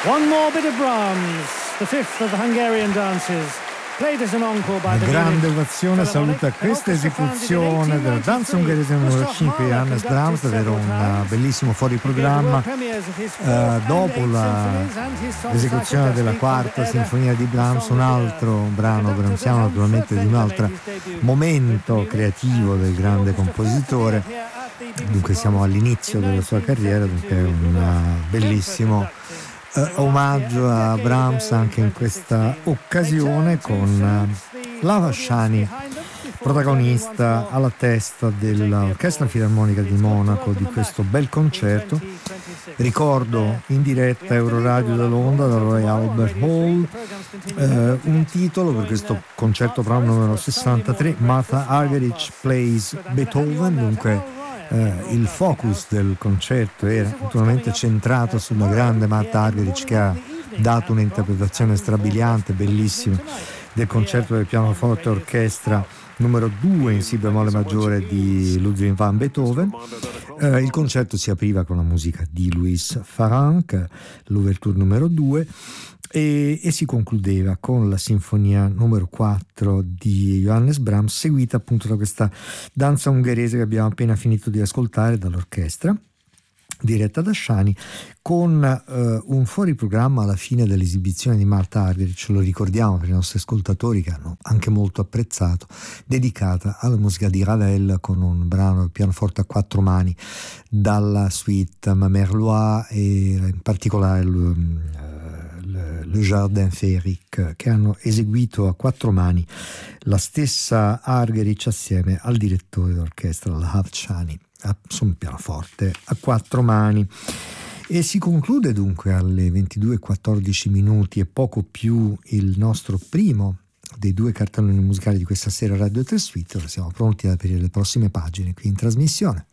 One more bit of Brahms, the fifth of the Hungarian dances. Una grande ovazione saluta questa esecuzione della danza ungherese numero 5 di Johannes Brahms, davvero un bellissimo fuori programma. Dopo l'esecuzione della quarta sinfonia di Brahms, un altro brano brahmsiano, naturalmente di un altro momento creativo del grande compositore. Dunque siamo all'inizio della sua carriera, dunque è un bellissimo omaggio a Brahms anche in questa occasione, con Lava Ashani protagonista alla testa dell'Orchestra Filarmonica di Monaco di questo bel concerto. Ricordo in diretta Euroradio da Londra, dal Royal Albert Hall, un titolo per questo concerto Brahms numero 63, Martha Argerich Plays Beethoven. Dunque il focus del concerto era naturalmente centrato sulla grande Martha Argerich, che ha dato un'interpretazione strabiliante, bellissima, del concerto del pianoforte orchestra numero 2 in si bemolle maggiore di Ludwig van Beethoven. Il concerto si apriva con la musica di Louis Farrenc, l'ouverture numero 2, e si concludeva con la sinfonia numero 4 di Johannes Brahms, seguita appunto da questa danza ungherese che abbiamo appena finito di ascoltare dall'orchestra diretta da Ashani, con un fuori programma alla fine dell'esibizione di Martha Argerich, lo ricordiamo per i nostri ascoltatori che hanno anche molto apprezzato, dedicata alla musica di Ravel, con un brano pianoforte a quattro mani dalla suite Ma Mère Loi e in particolare le Jardin Féerique, che hanno eseguito a quattro mani la stessa Argerich assieme al direttore d'orchestra Lahav Shani su un pianoforte a quattro mani. E si conclude dunque alle 22:14 minuti e poco più il nostro primo dei due cartelloni musicali di questa sera Radio 3 Suite. Ora siamo pronti ad aprire le prossime pagine qui in trasmissione.